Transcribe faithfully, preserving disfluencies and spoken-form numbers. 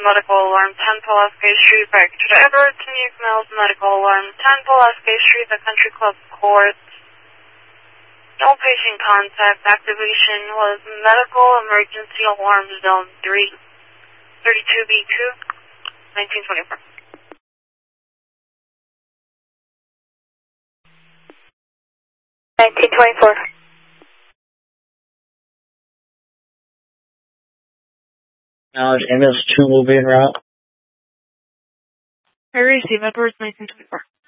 medical alarm, ten Pulaski Street, back to Edwards, New Mills, medical alarm, ten Pulaski Street, the Country Club Court. No patient contact. Activation was medical emergency alarm zone three, thirty-two B two, nineteen twenty-four. nineteen twenty-four. Now is ambulance two will be en route. I receive Edwards, nineteen twenty-four.